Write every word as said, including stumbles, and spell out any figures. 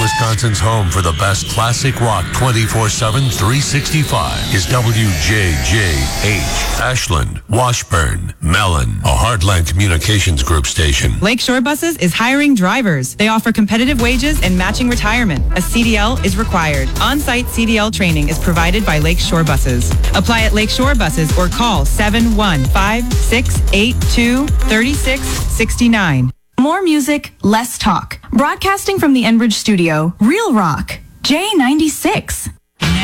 Wisconsin's home for the best classic rock twenty-four seven, three sixty-five is W J J H, Ashland, Washburn, Mellon, a Heartland Communications Group station. Lakeshore Buses is hiring drivers. They offer competitive wages and matching retirement. A C D L is required. On-site C D L training is provided by Lakeshore Buses. Apply at Lakeshore Buses or call seven one five, six eight two, three six six nine. More music, less talk. Broadcasting from the Enbridge studio, Real Rock, J ninety-six.